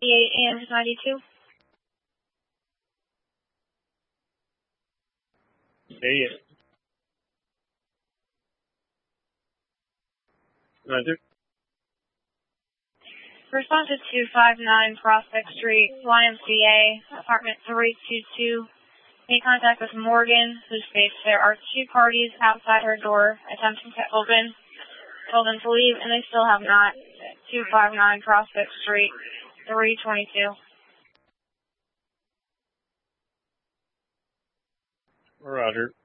and 92. Say it. Roger. Response to 259 Prospect Street, YMCA, apartment 322. Make contact with Morgan, who states there are two parties outside her door attempting to open. Told them to leave, and they still have not. 259 Prospect Street, 322. Roger.